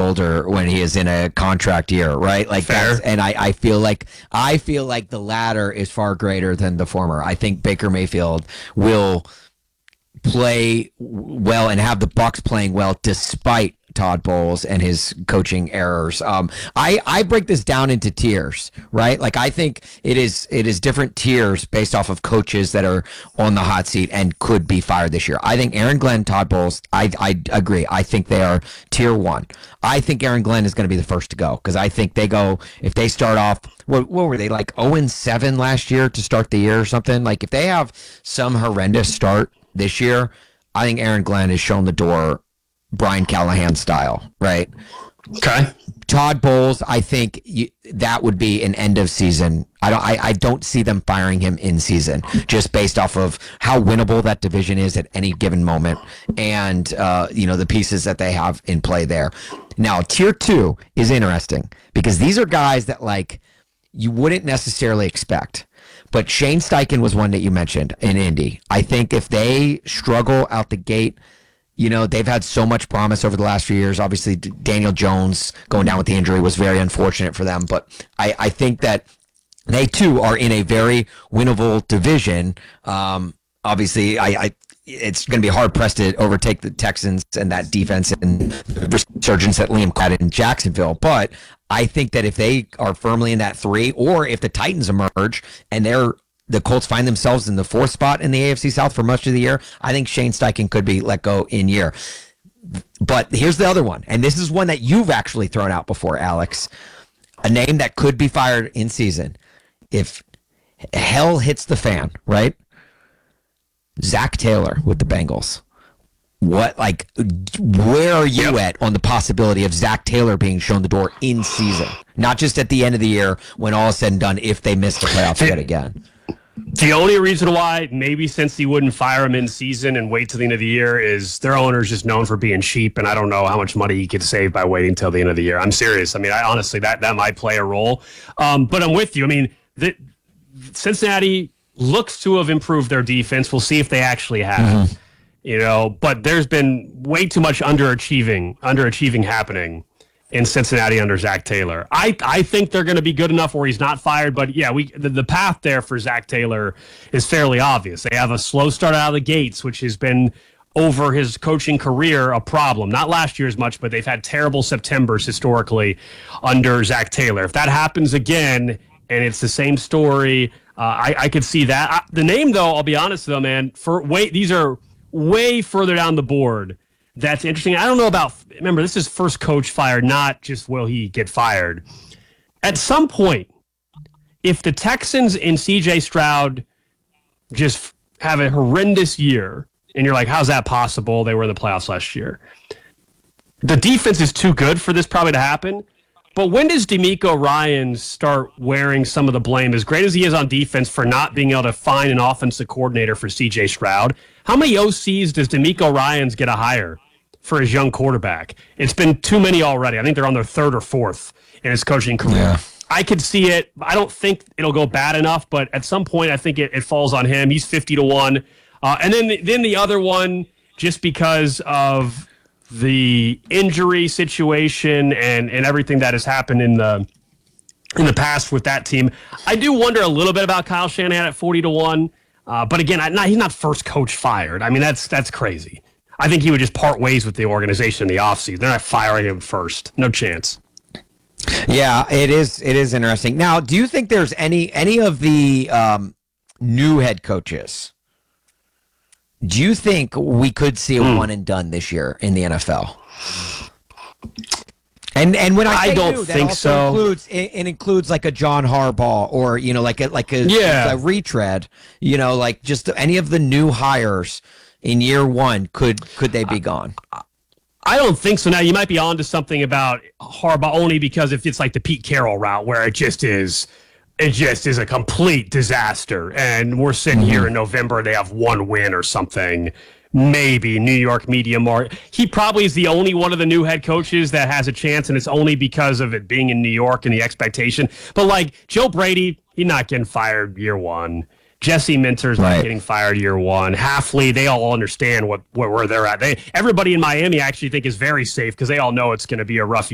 shoulder when he is in a contract year, right? Like Fair. and I feel like the latter is far greater than the former. I think Baker Mayfield will play well and have the Bucs playing well despite Todd Bowles and his coaching errors. I break this down into tiers, right? Like I think it is different tiers based off of coaches that are on the hot seat and could be fired this year. I think Aaron Glenn, Todd Bowles, I agree. I think they are tier one. I think Aaron Glenn is going to be the first to go because I think they go, if they start off, what were they, like 0-7 last year to start the year or something? Like if they have some horrendous start this year, I think Aaron Glenn has shown the door Brian Callahan style, right? Okay. Todd Bowles, I think that would be an end of season. I don't see them firing him in season, just based off of how winnable that division is at any given moment, and the pieces that they have in play there. Now, tier 2 is interesting because these are guys that like you wouldn't necessarily expect. But Shane Steichen was one that you mentioned in Indy. I think if they struggle out the gate, they've had so much promise over the last few years. Obviously, Daniel Jones going down with the injury was very unfortunate for them. But I think that they, too, are in a very winnable division. Obviously, it's going to be hard-pressed to overtake the Texans and that defense and the resurgence that Liam had in Jacksonville. But I think that if they are firmly in that 3, or if the Titans emerge and the Colts find themselves in the 4th spot in the AFC South for much of the year, I think Shane Steichen could be let go in year. But here's the other one, and this is one that you've actually thrown out before, Alex. A name that could be fired in season if hell hits the fan, right? Zach Taylor with the Bengals. Where are you at on the possibility of Zach Taylor being shown the door in season? Not just at the end of the year when all is said and done, if they miss the playoffs yet again. The only reason why, maybe since he wouldn't fire him in season and wait till the end of the year, is their owner's just known for being cheap, and I don't know how much money he could save by waiting till the end of the year. I'm serious. I mean, honestly, that might play a role. But I'm with you. I mean, Cincinnati looks to have improved their defense. We'll see if they actually have. But there's been way too much underachieving happening in Cincinnati under Zach Taylor. I think they're going to be good enough where he's not fired, but yeah, the path there for Zach Taylor is fairly obvious. They have a slow start out of the gates, which has been over his coaching career a problem. Not last year as much, but they've had terrible Septembers historically under Zach Taylor. If that happens again and it's the same story, I could see that. The name, though, I'll be honest though, man, these are way further down the board. That's interesting. I don't know about, remember, this is first coach fired, not just will he get fired. At some point, if the Texans and C.J. Stroud just have a horrendous year, and you're like, how's that possible? They were in the playoffs last year. The defense is too good for this probably to happen. But when does DeMeco Ryans start wearing some of the blame, as great as he is on defense, for not being able to find an offensive coordinator for C.J. Stroud? How many OCs does DeMeco Ryans get to hire for his young quarterback? It's been too many already. I think they're on their 3rd or 4th in his coaching career. Yeah. I could see it. I don't think it'll go bad enough, but at some point I think it falls on him. He's 50-1. And then the other one, just because of the injury situation and everything that has happened in the past with that team, I do wonder a little bit about Kyle Shanahan at 40-1. But again, he's not first coach fired. I mean, that's crazy. I think he would just part ways with the organization in the offseason. They're not firing him first. No chance. Yeah, it is interesting. Now, do you think there's any of the new head coaches? Do you think we could see a one and done this year in the NFL? And when I don't think so, it includes like a John Harbaugh or like a retread. Like just any of the new hires in year one. Could they be gone? I don't think so. Now you might be onto something about Harbaugh only because if it's like the Pete Carroll route where it just is a complete disaster, and we're sitting here in November, they have one win or something. Maybe New York media market. He probably is the only one of the new head coaches that has a chance, and it's only because of it being in New York and the expectation. But like Joe Brady, he's not getting fired year one. Jesse Minter's not getting fired year one. Halfley, they all understand where they're at. Everybody in Miami actually think is very safe because they all know it's going to be a rough